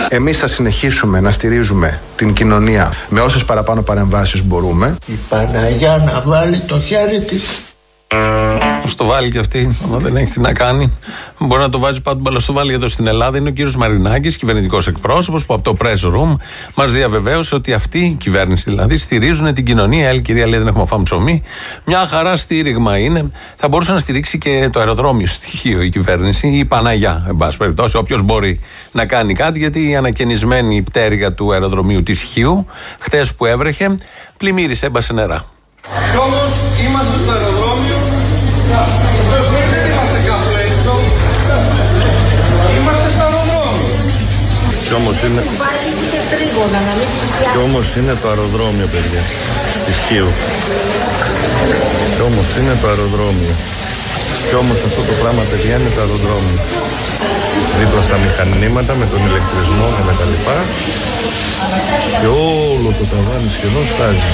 Εμείς θα συνεχίσουμε να στηρίζουμε την κοινωνία με όσες παραπάνω παρεμβάσεις μπορούμε. Η Παναγιά να βάλει το χέρι της. Ας το βάλει κι αυτή, άμα δεν έχει τι να κάνει. Μπορεί να το βάζει πάντου μπαλά στο βάλει εδώ στην Ελλάδα. Είναι ο κύριος Μαρινάκης, κυβερνητικός εκπρόσωπος, που από το press room μας διαβεβαίωσε ότι αυτή η κυβέρνηση δηλαδή στηρίζουν την κοινωνία. Η άλλη κυρία λέει: δεν έχουμε φάμε ψωμί. Μια χαρά στήριγμα είναι. Θα μπορούσε να στηρίξει και το αεροδρόμιο στοιχείο η κυβέρνηση, ή η Παναγιά, εν πάση περιπτώσει. Όποιος μπορεί να κάνει κάτι, γιατί η ανακαινισμένη πτέρυγα του αεροδρομίου της Χίου, χτες που έβρεχε, πλημμύρισε, έμπασε νερά. Κι όμως είμαστε στο αεροδρόμιο, δεν είμαστε κάπου έξω, είμαστε στο αεροδρόμιο. Κι όμως είναι το αεροδρόμιο, παιδιά, της Χίου. Κι όμως είναι το αεροδρόμιο. Κι όμως αυτό το πράγμα, παιδιά, είναι το αεροδρόμιο. Δίπλα στα μηχανήματα, με τον ηλεκτρισμό και με τα λοιπά. Και όλο το ταβάνι σχεδόν στάζει.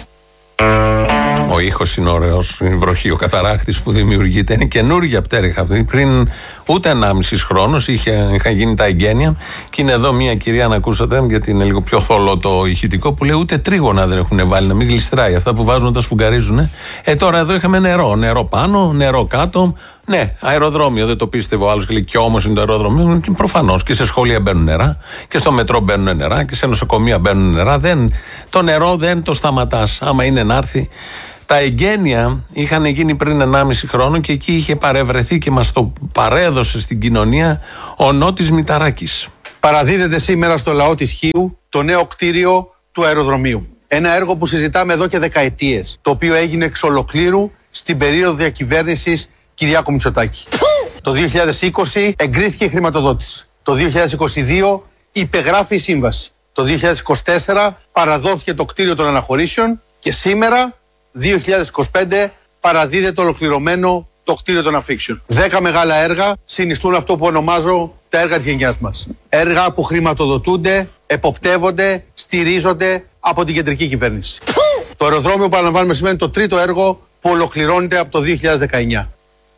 Ο ήχος είναι ωραίος, η βροχή, ο καταράχτης που δημιουργείται. Είναι καινούργια πτέρυγα αυτή. Πριν ούτε 1,5 χρόνος είχαν γίνει τα εγγένεια. Και είναι εδώ μια κυρία, να ακούσατε, γιατί είναι λίγο πιο θολό το ηχητικό, που λέει ούτε τρίγωνα δεν έχουν βάλει, να μην γλιστράει. Αυτά που βάζουν τα σφουγγαρίζουν. Τώρα εδώ είχαμε νερό. Νερό πάνω, νερό κάτω. Ναι, αεροδρόμιο, δεν το πίστευε ο άλλος και λέει: κι όμως είναι το αεροδρόμιο. Και προφανώς και σε σχολεία μπαίνουν νερά, και στο μετρό μπαίνουν νερά, και σε νοσοκομεία μπαίνουν νερά. Το νερό δεν το σταματάς. Άμα είναι να έρθει. Τα εγγένεια είχαν γίνει πριν 1,5 χρόνο και εκεί είχε παρευρεθεί και μας το παρέδωσε στην κοινωνία ο Νότης Μηταράκης. Παραδίδεται σήμερα στο λαό της Χίου το νέο κτίριο του αεροδρομίου. Ένα έργο που συζητάμε εδώ και δεκαετίες, το οποίο έγινε εξ ολοκλήρου στην περίοδο διακυβέρνησης Κυριάκου Μητσοτάκη. Το 2020 εγκρίθηκε η χρηματοδότηση. Το 2022 υπεγράφει η σύμβαση. Το 2024 παραδόθηκε το κτίριο των αναχωρήσεων και σήμερα, 2025, παραδίδεται ολοκληρωμένο το κτίριο των αφήξεων. 10 μεγάλα έργα συνιστούν αυτό που ονομάζω τα έργα της γενιάς μας. Έργα που χρηματοδοτούνται, εποπτεύονται, στηρίζονται από την κεντρική κυβέρνηση. Το αεροδρόμιο, παραλαμβάνουμε, σημαίνει το τρίτο έργο που ολοκληρώνεται από το 2019.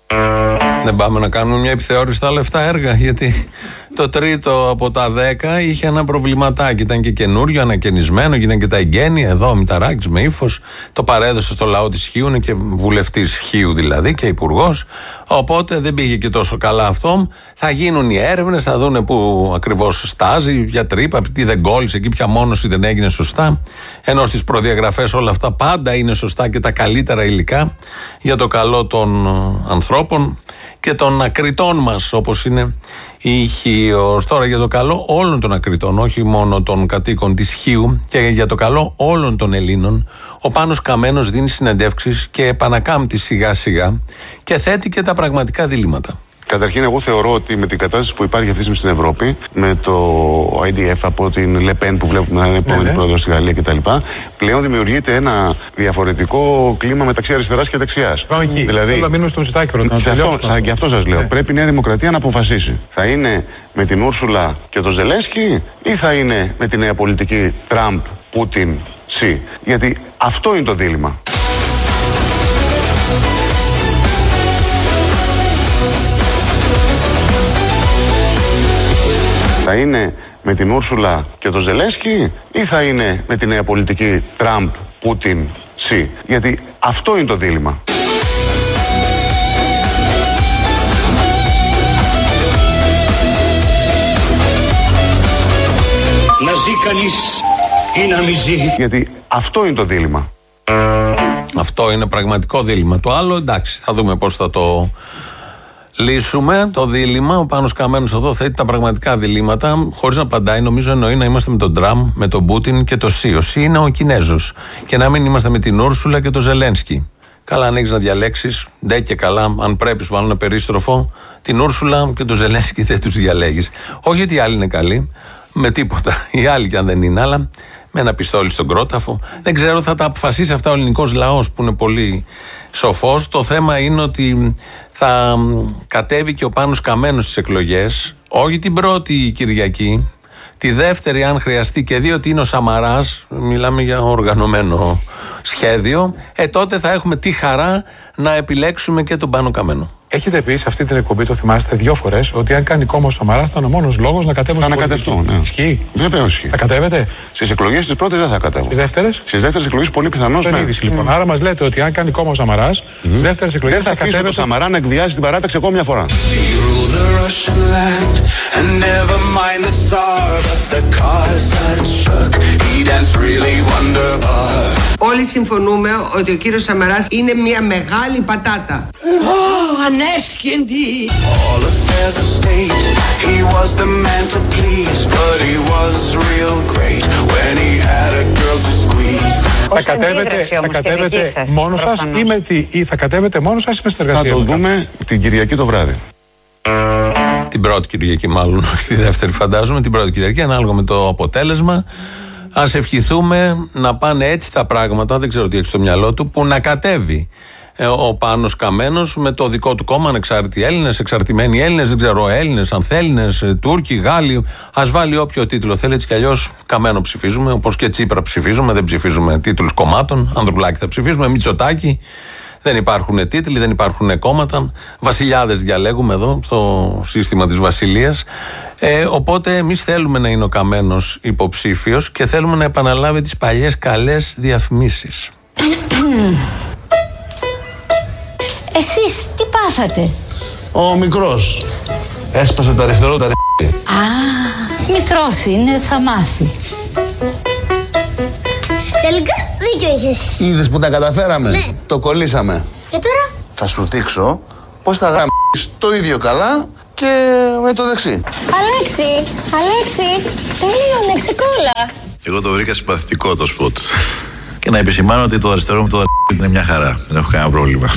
Δεν πάμε να κάνουμε μια επιθεώρηση στα άλλα 7 έργα, γιατί το τρίτο από τα 10 είχε ένα προβληματάκι. Ήταν και καινούριο, ανακαινισμένο, γίνανε και τα εγγένεια. Εδώ ο Μηταράκης με ύφος το παρέδωσε στο λαό της Χίου, είναι και βουλευτής Χίου δηλαδή και υπουργός. Οπότε δεν πήγε και τόσο καλά αυτό. Θα γίνουν οι έρευνες, θα δούνε πού ακριβώς στάζει, για τρύπα, τι δεν κόλλησε, εκεί πια μόνωση δεν έγινε σωστά. Ενώ στις προδιαγραφές όλα αυτά πάντα είναι σωστά και τα καλύτερα υλικά για το καλό των ανθρώπων και των ακριτών μας, όπως είναι η Χίος. Τώρα για το καλό όλων των ακριτών, όχι μόνο των κατοίκων της Χίου, και για το καλό όλων των Ελλήνων, ο Πάνος Καμένος δίνει συνεντεύξεις και επανακάμπτει σιγά σιγά και θέτει και τα πραγματικά διλήμματα. Καταρχήν, εγώ θεωρώ ότι με την κατάσταση που υπάρχει αυτή τη στιγμή στην Ευρώπη, με το IDF από την Λεπέν που βλέπουμε να είναι επόμενη πρόεδρος στη Γαλλία κτλ., πλέον δημιουργείται ένα διαφορετικό κλίμα μεταξύ αριστεράς και δεξιάς. Δηλαδή, θέλω να μείνουμε στο Μητσοτάκη πρώτα. Και αυτό σας λέω. Πρέπει η Νέα Δημοκρατία να αποφασίσει. Θα είναι με την Ούρσουλα και τον Ζελένσκι ή θα είναι με τη νέα πολιτική Τραμπ, Πούτιν, Σι. Γιατί αυτό είναι το δίλημμα. Θα είναι με την Ούρσουλα και τον Ζελένσκι ή θα είναι με τη νέα πολιτική Τραμπ, Πούτιν, Σι. Γιατί αυτό είναι το δίλημμα. Να ζει κανείς ή να μη ζει. Γιατί αυτό είναι το δίλημμα. Αυτό είναι πραγματικό δίλημμα. Το άλλο, εντάξει, θα δούμε πώς θα το λύσουμε το δίλημμα. Ο Πάνος Καμένος εδώ θέτει τα πραγματικά διλήμματα, χωρίς να απαντάει. Νομίζω εννοεί να είμαστε με τον Τραμπ, με τον Πούτιν και το Σι. Ο Σι είναι ο Κινέζος. Και να μην είμαστε με την Ούρσουλα και τον Ζελένσκι. Καλά, αν έχεις να διαλέξεις, ντε και καλά, αν πρέπει, σου βάλω ένα περίστροφο, την Ούρσουλα και τον Ζελένσκι δεν τους διαλέγεις. Όχι ότι οι άλλοι είναι καλοί, με τίποτα. Οι άλλοι κι αν δεν είναι, αλλά με ένα πιστόλι στον κρόταφο. Δεν ξέρω, θα τα αποφασίσει αυτά ο ελληνικός λαός που είναι πολύ σοφός. Το θέμα είναι ότι θα κατέβει και ο Πάνος Καμένος στις εκλογές, όχι την πρώτη Κυριακή, τη δεύτερη αν χρειαστεί, και δει ότι είναι ο Σαμαράς, μιλάμε για οργανωμένο σχέδιο, τότε θα έχουμε τη χαρά να επιλέξουμε και τον Πάνο Καμένο. Έχετε πει σε αυτή την εκπομπή, το θυμάστε 2 φορές, ότι αν κάνει κόμμα ο Σαμαράς θα είναι ο μόνος λόγος να κατέβουν στην πολιτική. Θα ανακατευτώ, ναι. Ισχύει. Βεβαίως ισχύει. Θα κατέβετε. Στις εκλογές τις πρώτες δεν θα κατέβω. Στις δεύτερες. Στις δεύτερες εκλογές πολύ πιθανώς. Δεν είδηση λοιπόν. Άρα μας λέτε ότι αν κάνει κόμμα ο Σαμαράς, στις δεύτερες εκλογές δεν θα αφήσω τον Σαμαρά να εκβιάζει την παράταξη ακόμα μια φορά. Όλοι συμφωνούμε ότι ο κύριος Σαμαράς είναι μια μεγάλη πατάτα. Ανέσχυντη. Θα κατέβετε μόνο σας ή θα κατέβετε μόνο σας ή με συνεργασία? Θα το δούμε την Κυριακή το βράδυ. Την πρώτη Κυριακή, μάλλον, στη δεύτερη φαντάζομαι. Την πρώτη Κυριακή, ανάλογα με το αποτέλεσμα. Ας ευχηθούμε να πάνε έτσι τα πράγματα, δεν ξέρω τι έχει στο μυαλό του, που να κατέβει ο Πάνος Καμένος με το δικό του κόμμα, ανεξάρτητοι Έλληνες, εξαρτημένοι Έλληνες, δεν ξέρω, Έλληνες, Ανθέλληνες, Τούρκοι, Γάλλοι. Ας βάλει όποιο τίτλο θέλει, έτσι κι αλλιώς Καμένο ψηφίζουμε, όπως και Τσίπρα ψηφίζουμε, δεν ψηφίζουμε τίτλους κομμάτων. Ανδρουλάκη θα ψηφίζουμε, Μητσοτάκη. Δεν υπάρχουν τίτλοι, δεν υπάρχουν κόμματα. Βασιλιάδες διαλέγουμε εδώ στο σύστημα της Βασιλείας. Οπότε εμείς θέλουμε να είναι ο Καμένος υποψήφιος και θέλουμε να επαναλάβει τις παλιές καλές διαφημίσεις. Εσείς τι πάθατε? Ο μικρός έσπασε το αριστερό τα Μικρός είναι, θα μάθει. Τελικά δίκιο είχες. Είδες που τα καταφέραμε? Ναι. Το κολλήσαμε. Και τώρα? Θα σου δείξω πως θα γράψεις το ίδιο καλά και με το δεξί. Αλέξη, τελείωνε, ξεκόλα. Εγώ το βρήκα συμπαθητικό το σποτ. Και να επισημάνω ότι το αριστερό μου το είναι μια χαρά. Δεν έχω κανένα πρόβλημα.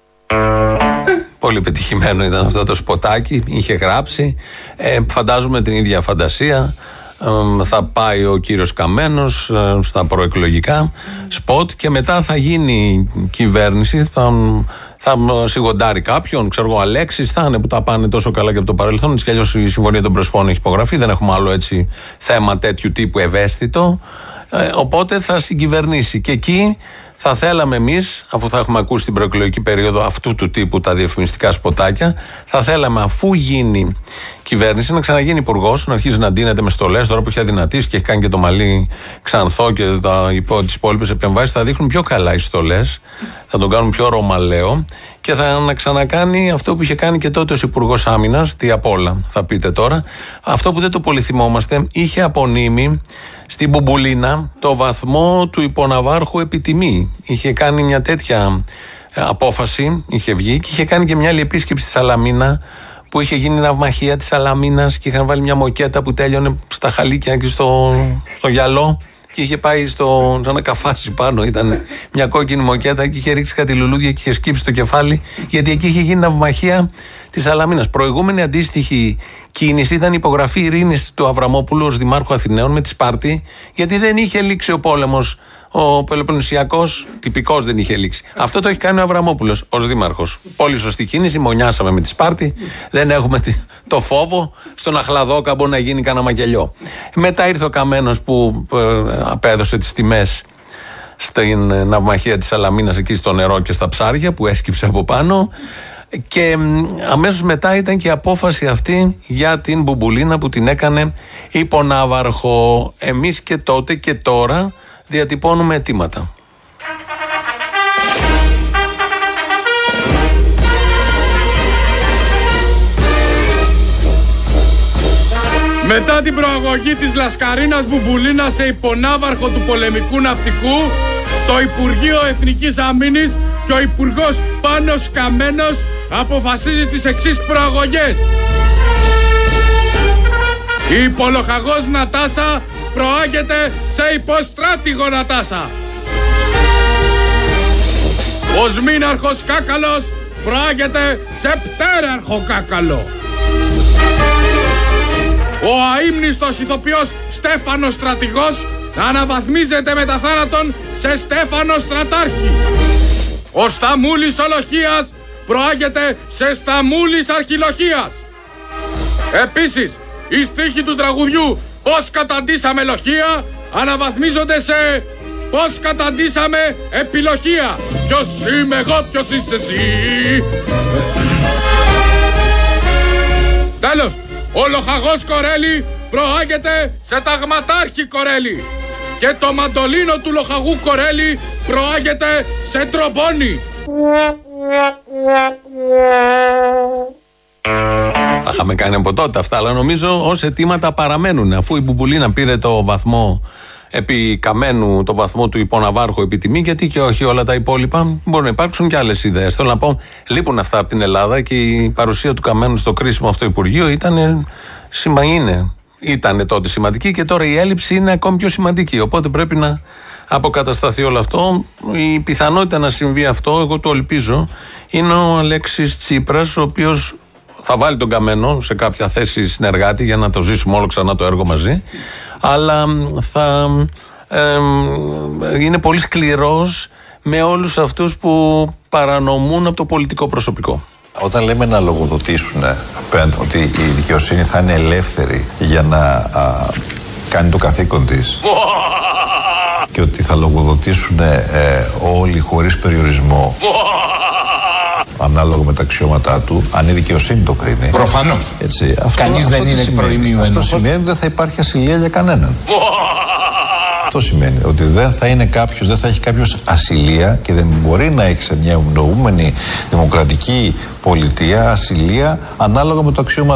Πολύ πετυχημένο ήταν αυτό το σποτάκι. Είχε γράψει. Φαντάζομαι την ίδια φαντασία. Θα πάει ο κύριος Καμένος στα προεκλογικά σποτ και μετά θα γίνει κυβέρνηση. Θα σιγοντάρει κάποιον, ξέρω εγώ, Αλέξης, θα είναι που τα πάνε τόσο καλά και από το παρελθόν. Έτσι κι αλλιώς η Συμφωνία των Πρεσπών έχει υπογραφεί. Δεν έχουμε άλλο έτσι θέμα τέτοιου τύπου ευαίσθητο. Οπότε θα συγκυβερνήσει. Και εκεί θα θέλαμε εμείς, αφού θα έχουμε ακούσει την προεκλογική περίοδο αυτού του τύπου τα διαφημιστικά σποτάκια, θα θέλαμε αφού γίνει κυβέρνηση να ξαναγίνει υπουργός, να αρχίσει να ντύνεται με στολές. Τώρα που έχει αδυνατήσει και έχει κάνει και το μαλλί ξανθό και τις υπόλοιπες επεμβάσεις, θα δείχνουν πιο καλά οι στολές, θα τον κάνουν πιο ρωμαλαίο και θα να ξανακάνει αυτό που είχε κάνει και τότε ως Υπουργός Άμυνας. Τι απ' όλα θα πείτε τώρα. Αυτό που δεν το πολύ θυμόμαστε, είχε απονείμει στην Μπουμπουλίνα το βαθμό του υποναβάρχου επιτιμή. Είχε κάνει μια τέτοια απόφαση, είχε βγει και είχε κάνει και μια άλλη επίσκεψη στη Σαλαμίνα, που είχε γίνει ναυμαχία της Σαλαμίνας και είχαν βάλει μια μοκέτα που τέλειωνε στα χαλίκια και στο γυαλό και είχε πάει σαν να καφάσει πάνω. Ήταν μια κόκκινη μοκέτα και είχε ρίξει κάτι λουλούδια και είχε σκύψει το κεφάλι, γιατί εκεί είχε γίνει ναυμαχία της Σαλαμίνας. Προηγούμενη αντίστοιχη κίνηση ήταν η υπογραφή ειρήνης του Αβραμόπουλου ως Δημάρχου Αθηναίων με τη Σπάρτη, γιατί δεν είχε λήξει ο πόλεμος. Ο Πελοποννησιακός τυπικός δεν είχε λήξει. Αυτό το έχει κάνει ο Αβραμόπουλος ως δήμαρχος. Πολύ σωστή κίνηση. Μονιάσαμε με τη Σπάρτη. Δεν έχουμε το φόβο στον Αχλαδόκαμπο να γίνει κανένα μακελιό. Μετά ήρθε ο Καμένος που απέδωσε τις τιμές στην ναυμαχία της Σαλαμίνας εκεί στο νερό και στα ψάρια που έσκυψε από πάνω. Και αμέσως μετά ήταν και η απόφαση αυτή για την Μπουμπουλίνα που την έκανε υπονάβαρχο. Εμείς και τότε και τώρα διατυπώνουμε αιτήματα. Μετά την προαγωγή της Λασκαρίνας Μπουμπουλίνα σε υπονάβαρχο του πολεμικού ναυτικού, το Υπουργείο Εθνικής Αμήνης και ο Υπουργός Πάνος Καμένος αποφασίζει τις εξής προαγωγές. Η υπολοχαγός Νατάσα προάγεται σε υποστράτηγο Νατάσα. Ο Σμήναρχος Κάκαλος προάγεται σε πτέραρχο Κάκαλο. Ο αείμνηστος ηθοποιός Στέφανος Στρατηγός αναβαθμίζεται μετά θάνατον σε Στέφανο Στρατάρχη. Ο Σταμούλης Ολοχίας προάγεται σε Σταμούλης Αρχιλοχίας. Επίσης, οι στίχοι του τραγουδιού «Πώς καταντήσαμε λοχεία» αναβαθμίζονται σε «Πώς καταντήσαμε επιλοχεία». Ποιος είμαι εγώ, ποιος είσαι εσύ. Τέλος, ο λοχαγός Κορέλη προάγεται σε ταγματάρχη Κορέλη και το μαντολίνο του λοχαγού Κορέλη προάγεται σε τρομπόνι. Τα είχαμε κάνει από τότε αυτά, αλλά νομίζω ως αιτήματα παραμένουν. Αφού η Μπουμπουλίνα πήρε το βαθμό επί Καμένου, το βαθμό του υποναβάρχου επί τιμή, γιατί και όχι όλα τα υπόλοιπα. Μπορεί να υπάρξουν και άλλες ιδέες. Θέλω να πω, λείπουν αυτά από την Ελλάδα και η παρουσία του Καμένου στο κρίσιμο αυτό Υπουργείο ήταν τότε σημαντική και τώρα η έλλειψη είναι ακόμη πιο σημαντική. Οπότε πρέπει να αποκατασταθεί όλο αυτό. Η πιθανότητα να συμβεί αυτό, εγώ το ελπίζω, είναι ο Αλέξης Τσίπρας, ο οποίος θα βάλει τον Καμένο σε κάποια θέση συνεργάτη για να το ζήσουμε όλο ξανά το έργο μαζί, αλλά θα είναι πολύ σκληρός με όλους αυτούς που παρανομούν από το πολιτικό προσωπικό. Όταν λέμε να λογοδοτήσουν ότι η δικαιοσύνη θα είναι ελεύθερη για να κάνει το καθήκον της και ότι θα λογοδοτήσουν όλοι χωρίς περιορισμό ανάλογα με τα αξιώματά του, αν η δικαιοσύνη το κρίνει. Προφανώς. Κανείς δεν είναι προημίου ένοχος. Αυτό σημαίνει ότι δεν θα υπάρχει ασυλία για κανέναν. Αυτό σημαίνει ότι δεν θα έχει κάποιος ασυλία και δεν μπορεί να έχει σε μια νοούμενη δημοκρατική πολιτεία ασυλία ανάλογα με το αξίωμα